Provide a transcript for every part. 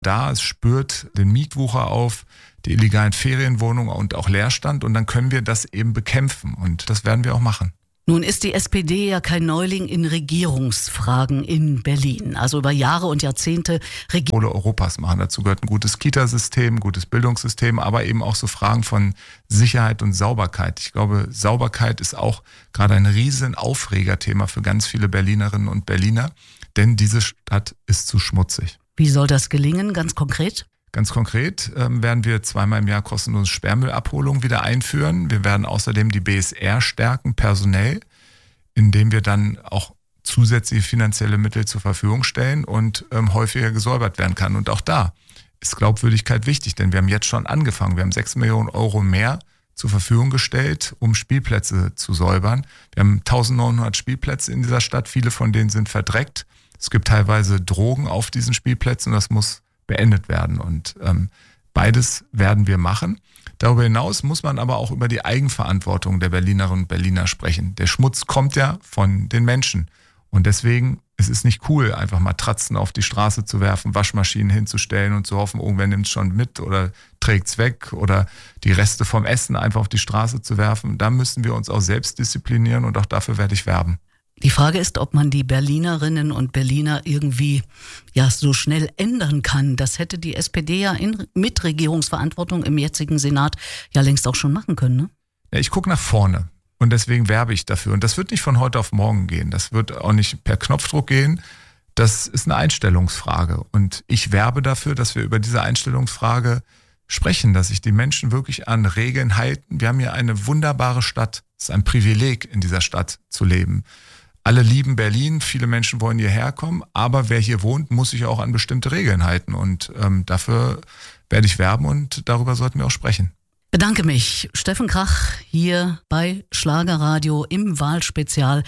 da. Es spürt den Mietwucher auf, die illegalen Ferienwohnungen und auch Leerstand. Und dann können wir das eben bekämpfen. Und das werden wir auch machen. Nun ist die SPD ja kein Neuling in Regierungsfragen in Berlin. Also über Jahre und Jahrzehnte Europas machen. Dazu gehört ein gutes Kitasystem, ein gutes Bildungssystem, aber eben auch so Fragen von Sicherheit und Sauberkeit. Ich glaube, Sauberkeit ist auch gerade ein riesen Aufregerthema für ganz viele Berlinerinnen und Berliner, denn diese Stadt ist zu schmutzig. Wie soll das gelingen, ganz konkret? Ganz konkret werden wir 2-mal im Jahr kostenlose Sperrmüllabholung wieder einführen. Wir werden außerdem die BSR stärken, personell, indem wir dann auch zusätzliche finanzielle Mittel zur Verfügung stellen und häufiger gesäubert werden kann. Und auch da ist Glaubwürdigkeit wichtig, denn wir haben jetzt schon angefangen. Wir haben 6 Millionen Euro mehr zur Verfügung gestellt, um Spielplätze zu säubern. Wir haben 1900 Spielplätze in dieser Stadt, viele von denen sind verdreckt. Es gibt teilweise Drogen auf diesen Spielplätzen und das muss beendet werden. Und beides werden wir machen. Darüber hinaus muss man aber auch über die Eigenverantwortung der Berlinerinnen und Berliner sprechen. Der Schmutz kommt ja von den Menschen. Und deswegen ist es nicht cool, einfach Matratzen auf die Straße zu werfen, Waschmaschinen hinzustellen und zu hoffen, irgendwer nimmt es schon mit oder trägt es weg oder die Reste vom Essen einfach auf die Straße zu werfen. Da müssen wir uns auch selbst disziplinieren und auch dafür werde ich werben. Die Frage ist, ob man die Berlinerinnen und Berliner irgendwie so schnell ändern kann. Das hätte die SPD ja mit Regierungsverantwortung im jetzigen Senat ja längst auch schon machen können, ne? Ja, ich gucke nach vorne und deswegen werbe ich dafür. Und das wird nicht von heute auf morgen gehen. Das wird auch nicht per Knopfdruck gehen. Das ist eine Einstellungsfrage. Und ich werbe dafür, dass wir über diese Einstellungsfrage sprechen, dass sich die Menschen wirklich an Regeln halten. Wir haben hier eine wunderbare Stadt. Es ist ein Privileg, in dieser Stadt zu leben. Alle lieben Berlin, viele Menschen wollen hierher kommen, aber wer hier wohnt, muss sich auch an bestimmte Regeln halten. Und dafür werde ich werben und darüber sollten wir auch sprechen. Bedanke mich. Steffen Krach hier bei Schlagerradio im Wahlspezial,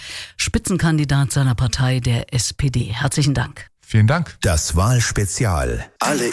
Spitzenkandidat seiner Partei, der SPD. Herzlichen Dank. Vielen Dank. Das Wahlspezial. Alle